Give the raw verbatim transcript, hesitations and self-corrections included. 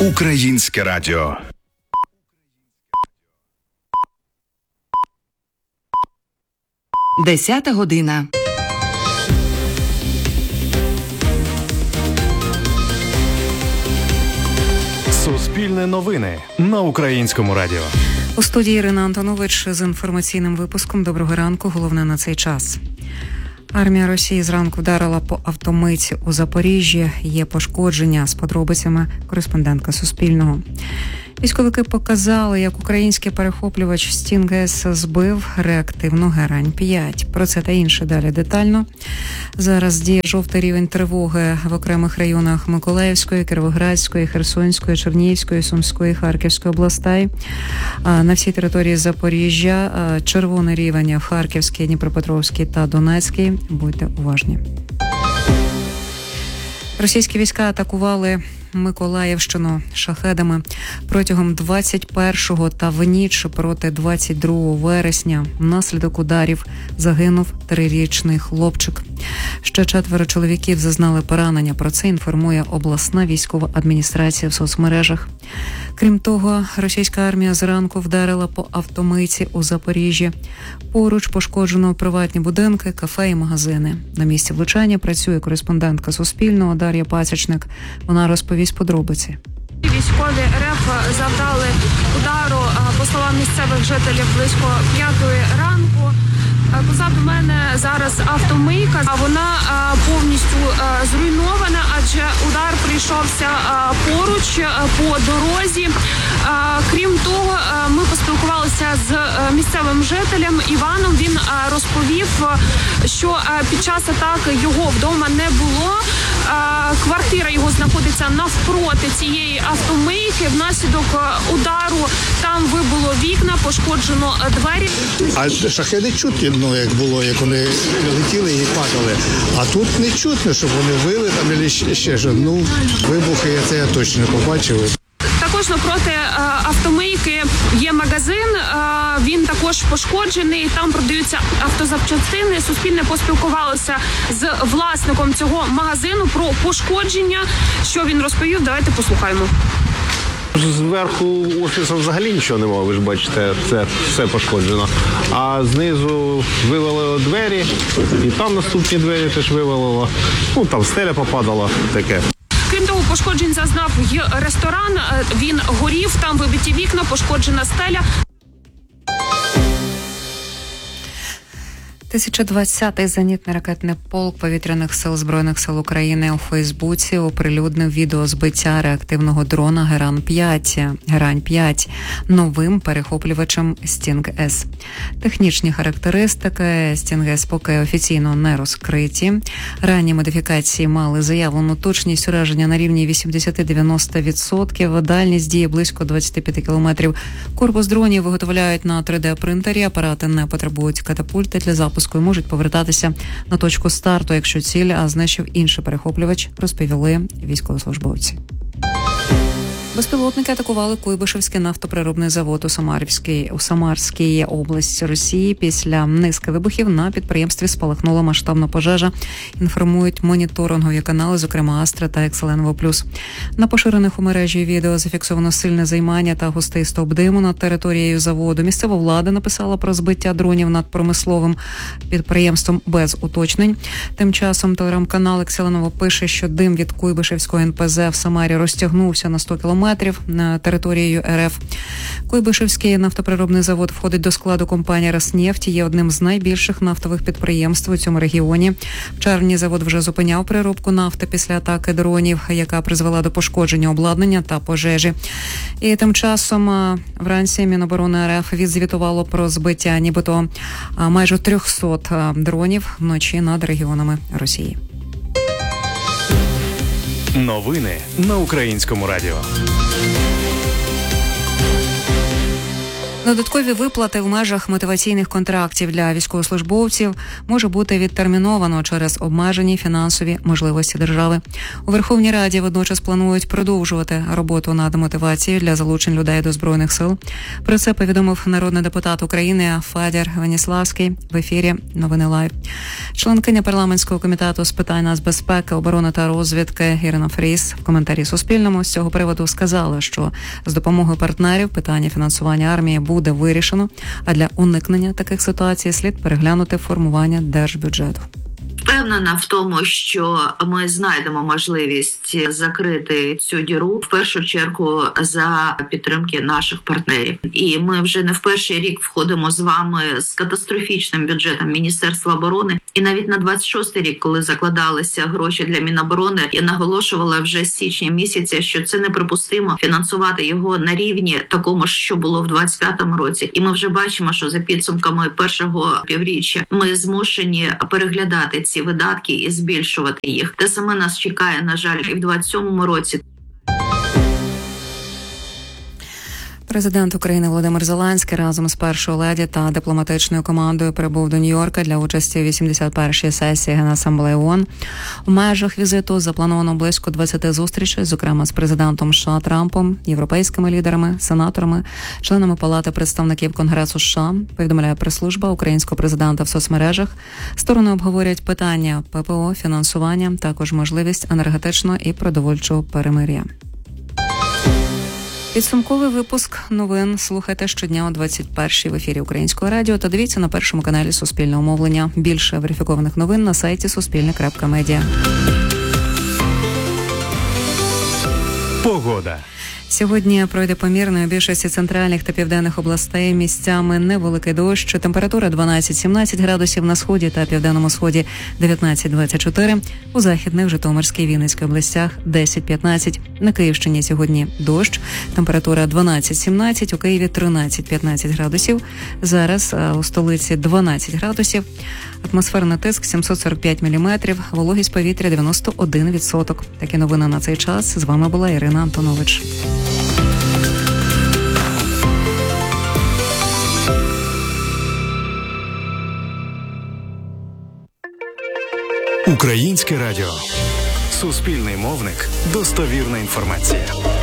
Українське радіо. Десята година. Суспільне новини на Українському радіо. У студії Ірина Антонович з інформаційним випуском. Доброго ранку. Головне на цей час. Армія Росії зранку вдарила по автомийці у Запоріжжі. Є пошкодження. З подробицями кореспондентка Суспільного. Військовики показали, як український перехоплювач Стінг-С збив реактивну Герань п'ять. Про це та інше далі детально. Зараз діє жовтий рівень тривоги в окремих районах Миколаївської, Кіровоградської, Херсонської, Чернігівської, Сумської, Харківської областей. На всій території Запоріжжя червоний рівень в Харківській, Дніпропетровській та Донецькій. Будьте уважні. Російські війська атакували Миколаївщину шахедами протягом двадцять першого та в ніч проти двадцять другого вересня. Внаслідок ударів загинув трирічний хлопчик. Ще четверо чоловіків зазнали поранення. Про це інформує обласна військова адміністрація в соцмережах. Крім того, російська армія зранку вдарила по автомийці у Запоріжжі. Поруч пошкоджено приватні будинки, кафе і магазини. На місці влучання працює кореспондентка Суспільного Дар'я Пасічник. Вона розповість подробиці. Військові РФ завдали удару, по словам місцевих жителів, близько п'ятої ранку. Позаду мене зараз автомийка, а вона повністю зруйнована, адже удар прийшовся поруч по дорозі. Крім того, ми поспілкувалися з місцевим жителем Іваном. Він розповів, що під час атаки його вдома не було. Квартира його знаходиться навпроти цієї автомийки. Внаслідок удару там вибило вікна, пошкоджено двері. А шахеди чутні, ну, як було, як вони летіли і падали. А тут не чутно, щоб вони вили там або ще що. Ну, вибухи, я це я точно не побачив. Також напроти автомийки є магазин, він також пошкоджений, там продаються автозапчастини. Суспільне поспілкувалося з власником цього магазину про пошкодження. Що він розповів, давайте послухаємо. Зверху офісу взагалі нічого немає, ви ж бачите, це все пошкоджено. А знизу вивалило двері, і там наступні двері теж вивалило. Ну, там стеля попадала, таке. Крім того, пошкоджень зазнав і ресторан, він горів, там вибиті вікна, пошкоджена стеля. тисяча двадцятий зенітний ракетний полк Повітряних сил Збройних сил України у Фейсбуці оприлюднив відео збиття реактивного дрона Герань п'ять, Герань п'ять новим перехоплювачем Стінг-С. Технічні характеристики Стінг-С поки офіційно не розкриті. Ранні модифікації мали заявлену точність ураження на рівні вісімдесят-дев'яносто відсотків, дальність дії близько двадцять п'ять кілометрів. Корпус дронів виготовляють на три де-принтері, апарати не потребують катапульти для запуску і можуть повертатися на точку старту, якщо ціль знищив інший перехоплювач, розповіли військовослужбовці. Безпілотники атакували Куйбишевський нафтопереробний завод у Самарівській, у Самарській області Росії. Після низки вибухів на підприємстві спалахнула масштабна пожежа, інформують моніторингові канали, зокрема Астра та Екселенво Плюс. На поширених у мережі відео зафіксовано сильне займання та густий стовп диму над територією заводу. Місцева влада написала про збиття дронів над промисловим підприємством без уточнень. Тим часом телеграм-канал Екселенво пише, що дим від Куйбишевського ен пе зет в Самарі розтягнувся на сто кілометрів на територію РФ. Куйбишевський нафтопереробний завод входить до складу компанії «Роснефть», є одним з найбільших нафтових підприємств у цьому регіоні. В червні завод вже зупиняв переробку нафти після атаки дронів, яка призвела до пошкодження обладнання та пожежі. І тим часом вранці Міноборони РФ відзвітувало про збиття нібито майже триста дронів вночі над регіонами Росії. Новини на Українському радіо. Додаткові виплати в межах мотиваційних контрактів для військовослужбовців може бути відтерміновано через обмежені фінансові можливості держави. У Верховній Раді водночас планують продовжувати роботу над мотивацією для залучень людей до Збройних сил. Про це повідомив народний депутат України Федір Веніславський в ефірі «Новини Лайв». Членкиня парламентського комітету з питань нацбезпеки, оборони та розвідки Ірина Фріз в коментарі Суспільному з цього приводу сказала, що з допомогою партнерів питання фінансування армії буде вирішено, а для уникнення таких ситуацій слід переглянути формування держбюджету. Впевнена в тому, що ми знайдемо можливість закрити цю діру в першу чергу за підтримки наших партнерів. І ми вже не в перший рік входимо з вами з катастрофічним бюджетом Міністерства оборони. І навіть на двадцять шостий рік, коли закладалися гроші для Міноборони, я наголошувала вже з січня місяця, що це неприпустимо фінансувати його на рівні такому, що було в двадцять п'ятому році. І ми вже бачимо, що за підсумками першого півріччя ми змушені переглядати ці видатки і збільшувати їх. Те саме нас чекає, на жаль, і в двадцять сьомому році. Президент України Володимир Зеленський разом з першою леді та дипломатичною командою прибув до Нью-Йорка для участі у вісімдесят першій сесії Генасамблеї ООН. У межах візиту заплановано близько двадцяти зустрічей, зокрема з президентом США Трампом, європейськими лідерами, сенаторами, членами Палати представників Конгресу США, повідомляє прес-служба українського президента в соцмережах. Сторони обговорять питання ППО, фінансування, також можливість енергетичного і продовольчого перемир'я. Підсумковий випуск новин слухайте щодня о двадцять першій в ефірі Українського радіо та дивіться на першому каналі Суспільного мовлення. Більше верифікованих новин на сайті суспільне крапка медіа. Погода. Сьогодні пройде помірно у більшості центральних та південних областей. Місцями невеликий дощ. Температура дванадцять-сімнадцять градусів на сході та південному сході дев'ятнадцять-двадцять чотири. У західних, Житомирській, Вінницькій областях десять-п'ятнадцять. На Київщині сьогодні дощ. Температура дванадцять-сімнадцять, у Києві тринадцять-п'ятнадцять градусів. Зараз у столиці дванадцять градусів. Атмосферний тиск сімсот сорок п'ять міліметрів. Вологість повітря дев'яносто один відсоток. Такі новини на цей час. З вами була Ірина Антонович. Українське радіо. Суспільний мовник. Достовірна інформація.